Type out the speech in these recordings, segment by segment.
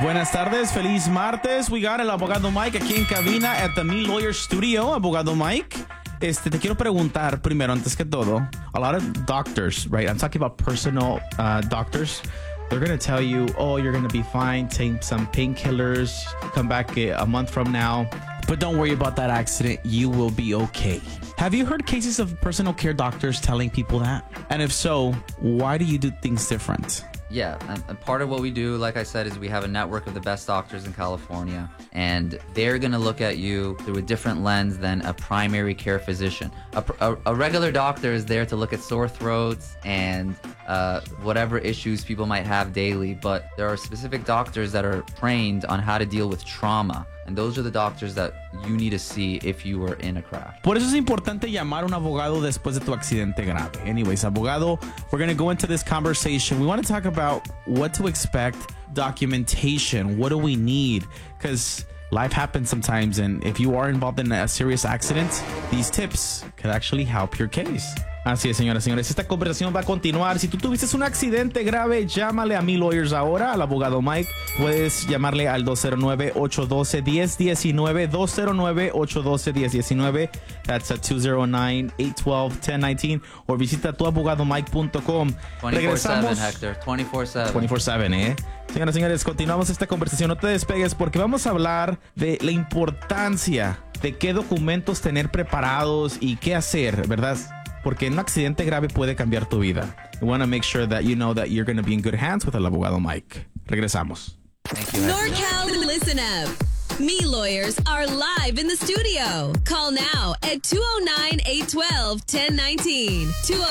Buenas tardes, feliz martes. We got el abogado Mike aquí en cabina at the Me Lawyer Studio. Abogado Mike, te quiero preguntar primero, antes que todo, a lot of doctors, right? I'm talking about personal doctors. They're going to tell you, oh, you're going to be fine, take some painkillers, come back a month from now. But don't worry about that accident. You will be okay. Have you heard cases of personal care doctors telling people that? And if so, why do you do things different? Yeah, and part of what we do, like I said, is we have a network of the best doctors in California, and they're going to look at you through a different lens than a primary care physician. A regular doctor is there to look at sore throats and whatever issues people might have daily, but there are specific doctors that are trained on how to deal with trauma, and those are the doctors that you need to see if you were in a crash. Por eso es importante llamar a un abogado después de tu accidente grave. Anyways, abogado, we're going to go into this conversation. We want to talk about what to expect, documentation. What do we need? Because life happens sometimes, and if you are involved in a serious accident, these tips could actually help your case. Así es, señoras y señores. Esta conversación va a continuar. Si tú tuviste un accidente grave, llámale a Me Lawyers ahora, al abogado Mike. Puedes llamarle al 209-812-1019, 209-812-1019. That's at 209-812-1019. O visita tuabogadomike.com. 24/7, Hector. 24/7. 24/7, ¿eh? Señoras y señores, continuamos esta conversación. No te despegues porque vamos a hablar de la importancia de qué documentos tener preparados y qué hacer, ¿verdad? Porque un accidente grave puede cambiar tu vida. We want to make sure that you know that you're going to be in good hands with el abogado Mike. Regresamos. Thank you, NorCal, listen up. Me Lawyers are live in the studio. Call now at 209-812-1019.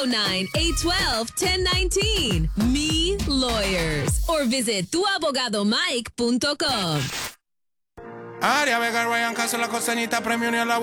209-812-1019. Me Lawyers. Or visit tuabogadomike.com. Área Vega, Ryan Caso, la costeñita, premio ni a la